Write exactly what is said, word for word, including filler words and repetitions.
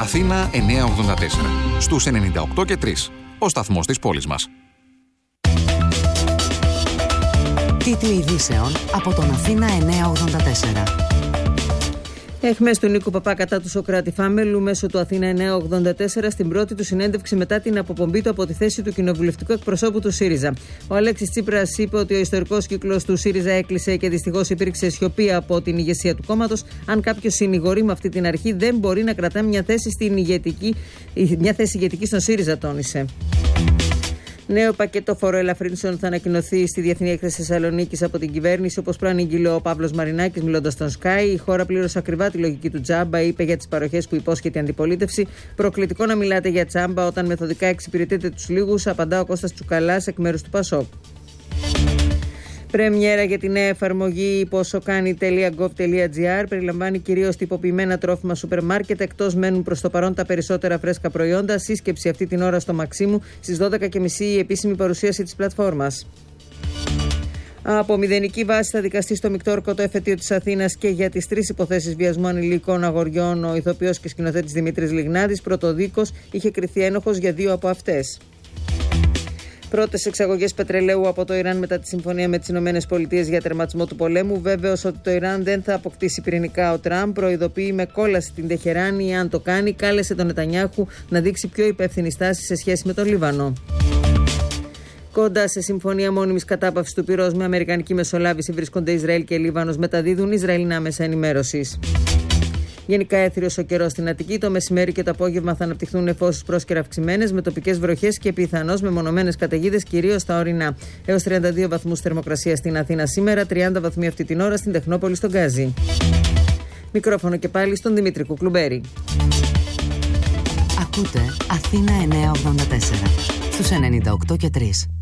Αθήνα εννιακόσια ογδόντα τέσσερα. Στους ενενήντα οκτώ και τρία. Ο σταθμός της πόλης μας. Τίτλοι ειδήσεων από τον Αθήνα εννιακόσια ογδόντα τέσσερα. Εχμές του Νίκου Παπά κατά του Σωκράτη Φάμελου μέσω του Αθήνα εννιακόσια ογδόντα τέσσερα στην πρώτη του συνέντευξη μετά την αποπομπή του από τη θέση του κοινοβουλευτικού εκπροσώπου του ΣΥΡΙΖΑ. Ο Αλέξης Τσίπρας είπε ότι ο ιστορικός κύκλος του ΣΥΡΙΖΑ έκλεισε και δυστυχώς υπήρξε σιωπή από την ηγεσία του κόμματος. Αν κάποιος συνηγορεί με αυτή την αρχή, δεν μπορεί να κρατά μια θέση, στην ηγετική, μια θέση ηγετική στον ΣΥΡΙΖΑ, τόνισε. Νέο πακέτο φοροελαφρύνσεων θα ανακοινωθεί στη Διεθνή Έκθεση Θεσσαλονίκης από την κυβέρνηση, όπως προανήγγειλε ο Παύλος Μαρινάκης μιλώντας στον Sky. Η χώρα πλήρωσε ακριβά τη λογική του τζάμπα, είπε για τις παροχές που υπόσχεται η αντιπολίτευση. Προκλητικό να μιλάτε για τζάμπα όταν μεθοδικά εξυπηρετείτε τους λίγους, απαντά ο Κώστας Τσουκαλάς εκ μέρους του Πασόκ. Πρεμιέρα για τη νέα εφαρμογή ποσοκάνη τελεία γκοβ τελεία τζι άρ περιλαμβάνει κυρίως τυποποιημένα τρόφιμα σούπερ μάρκετ. Εκτός μένουν προς το παρόν τα περισσότερα φρέσκα προϊόντα. Σύσκεψη αυτή την ώρα στο Μαξίμου. Στις δώδεκα και μισή η επίσημη παρουσίαση της πλατφόρμας. Από μηδενική βάση θα δικαστεί στο μεικτό όρκο το εφετείο της Αθήνας και για τις τρεις υποθέσεις βιασμού ανηλίκων αγοριών ο ηθοποιός και σκηνοθέτης Δημήτρης Λιγνάδης. Πρωτοδίκως είχε κριθεί ένοχος για δύο από αυτές. Πρώτες εξαγωγές πετρελαίου από το Ιράν μετά τη συμφωνία με τις ΗΠΑ για τερματισμό του πολέμου. Βέβαιος ότι το Ιράν δεν θα αποκτήσει πυρηνικά, ο Τραμπ προειδοποιεί με κόλαση την Τεχεράνη. Αν το κάνει, κάλεσε τον Νετανιάχου να δείξει πιο υπεύθυνη στάση σε σχέση με τον Λίβανο. Κοντά σε συμφωνία μόνιμης κατάπαυσης του πυρός με αμερικανική μεσολάβηση βρίσκονται Ισραήλ και Λίβανος, μεταδίδουν Ισραηλινά μέσα ενημέρωσης. Γενικά έθριος ο καιρός στην Αττική. Το μεσημέρι και το απόγευμα θα αναπτυχθούν νεφώσεις πρόσκαιρα αυξημένες με τοπικές βροχές και πιθανώς μεμονωμένες καταιγίδες κυρίως στα ορεινά. Έως τριάντα δύο βαθμούς θερμοκρασία στην Αθήνα σήμερα, τριάντα βαθμοί αυτή την ώρα στην Τεχνόπολη στον Γκάζι. Μικρόφωνο και πάλι στον Δημήτρη Κουκλουμπέρη. Ακούτε Αθήνα εννιακόσια ογδόντα τέσσερα στους ενενήντα οκτώ και τρία.